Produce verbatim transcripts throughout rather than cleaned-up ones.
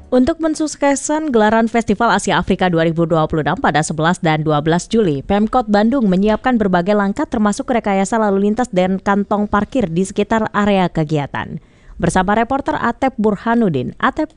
Untuk mensukseskan gelaran Festival Asia Afrika dua ribu dua puluh enam pada sebelas dan dua belas Juli, Pemkot Bandung menyiapkan berbagai langkah termasuk rekayasa lalu lintas dan kantong parkir di sekitar area kegiatan. Bersama reporter Atep Burhanuddin. Atep.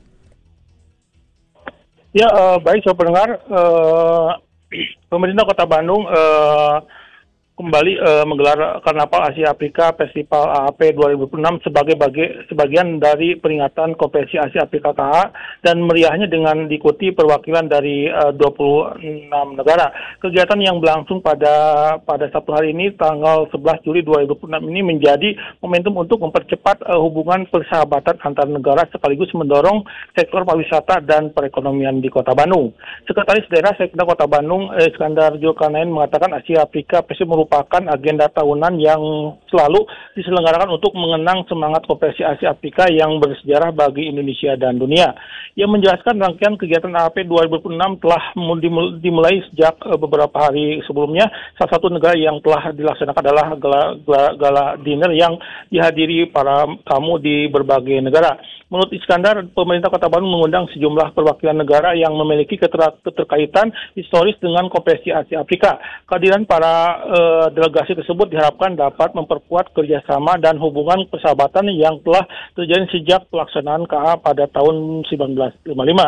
Ya, uh, baik sobat pendengar, uh, pemerintah Kota Bandung uh, kembali uh, menggelar Karnaval Asia Afrika Festival A A P dua ribu dua puluh enam sebagai bagi, sebagian dari peringatan Konferensi Asia Afrika K A dan meriahnya dengan diikuti perwakilan dari uh, dua puluh enam negara. Kegiatan yang berlangsung pada pada Sabtu hari ini tanggal sebelas Juli dua ribu dua puluh enam ini menjadi momentum untuk mempercepat uh, hubungan persahabatan antar negara sekaligus mendorong sektor pariwisata dan perekonomian di Kota Bandung. Sekretaris Daerah Sekda Kota Bandung eh, Iskandar Zulkarnain mengatakan Asia Afrika Festival merupakan agenda tahunan yang selalu diselenggarakan untuk mengenang semangat Konferensi Asia Afrika yang bersejarah bagi Indonesia dan dunia. Ia menjelaskan rangkaian kegiatan A A P dua ribu dua puluh enam telah dimulai sejak beberapa hari sebelumnya. Salah satu negara yang telah dilaksanakan adalah gala, gala, gala dinner yang dihadiri para tamu di berbagai negara. Menurut Iskandar, pemerintah Kota Bandung mengundang sejumlah perwakilan negara yang memiliki keter- keterkaitan historis dengan Konferensi Asia Afrika. Kehadiran para uh, delegasi tersebut diharapkan dapat memperkuat kerjasama dan hubungan persahabatan yang telah terjadi sejak pelaksanaan K A pada tahun seribu sembilan ratus lima puluh lima.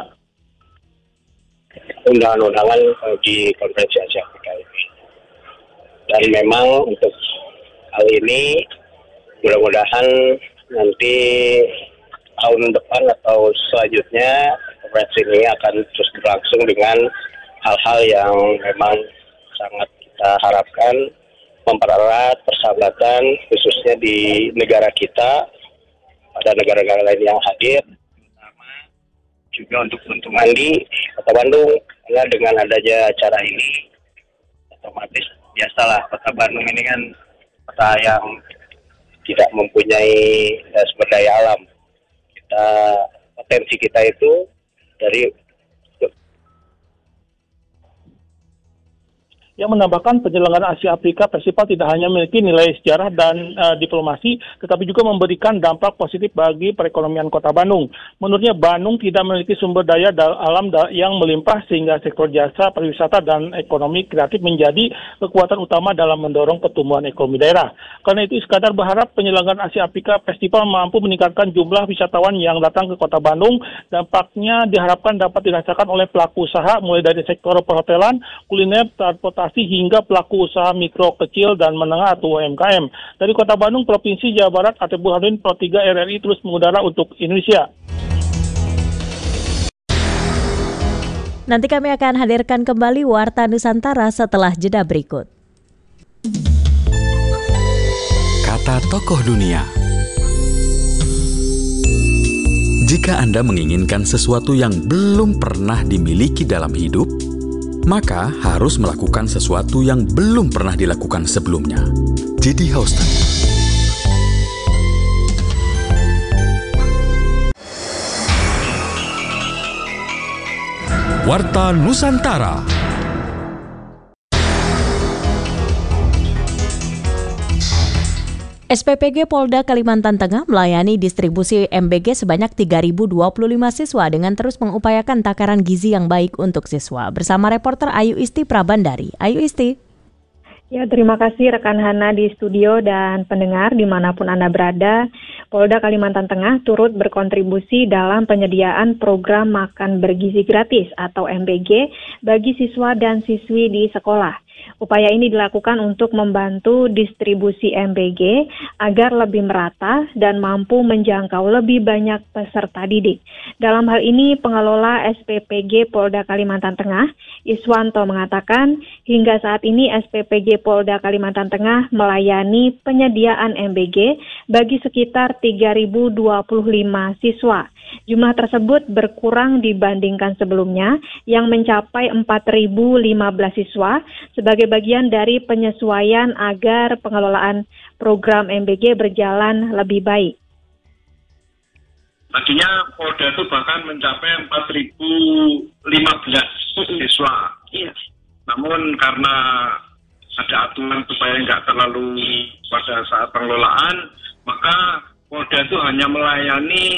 Undangan-undangan di Konferensi Asia Afrika ini. Dan memang untuk hal ini mudah-mudahan nanti tahun depan atau selanjutnya konferensi ini akan terus berlangsung dengan hal-hal yang memang sangat kita harapkan mempererat persahabatan khususnya di negara kita pada negara-negara lain yang hadir, terutama juga untuk keuntungan di Kota Bandung. Karena dengan adanya acara ini otomatis biasalah Kota Bandung ini kan kota yang tidak mempunyai uh, sumber daya alam. Uh, potensi kita itu dari yang menambahkan penyelenggaraan Asia Afrika Festival tidak hanya memiliki nilai sejarah dan uh, diplomasi, tetapi juga memberikan dampak positif bagi perekonomian Kota Bandung. Menurutnya, Bandung tidak memiliki sumber daya da- alam da- yang melimpah sehingga sektor jasa, pariwisata, dan ekonomi kreatif menjadi kekuatan utama dalam mendorong pertumbuhan ekonomi daerah. Karena itu, Iskandar berharap penyelenggaraan Asia Afrika Festival mampu meningkatkan jumlah wisatawan yang datang ke Kota Bandung. Dampaknya diharapkan dapat dirasakan oleh pelaku usaha, mulai dari sektor perhotelan, kuliner, transportasi, hingga pelaku usaha mikro, kecil, dan menengah atau U M K M. Dari Kota Bandung, Provinsi Jawa Barat, Atep Burhanuddin, Pro tiga R R I terus mengudara untuk Indonesia. Nanti kami akan hadirkan kembali Warta Nusantara setelah jeda berikut. Kata tokoh dunia. Jika Anda menginginkan sesuatu yang belum pernah dimiliki dalam hidup, maka harus melakukan sesuatu yang belum pernah dilakukan sebelumnya. J D Houston. Warta Nusantara. S P P G Polda Kalimantan Tengah melayani distribusi M B G sebanyak tiga ribu dua puluh lima siswa dengan terus mengupayakan takaran gizi yang baik untuk siswa. Bersama reporter Ayu Isti Prabandari. Ayu Isti. Ya, terima kasih rekan Hana di studio dan pendengar dimanapun Anda berada. Polda Kalimantan Tengah turut berkontribusi dalam penyediaan program makan bergizi gratis atau M B G bagi siswa dan siswi di sekolah. Upaya ini dilakukan untuk membantu distribusi M B G agar lebih merata dan mampu menjangkau lebih banyak peserta didik. Dalam hal ini, pengelola S P P G Polda Kalimantan Tengah, Iswanto, mengatakan hingga saat ini S P P G Polda Kalimantan Tengah melayani penyediaan M B G bagi sekitar tiga ribu dua puluh lima siswa. Jumlah tersebut berkurang dibandingkan sebelumnya yang mencapai empat ribu lima belas siswa sebagai bagian dari penyesuaian agar pengelolaan program M B G berjalan lebih baik. Tadinya Polda itu bahkan mencapai empat ribu lima belas siswa. Iya. Namun karena ada aturan supaya nggak terlalu pada saat pengelolaan, maka Polda itu hanya melayani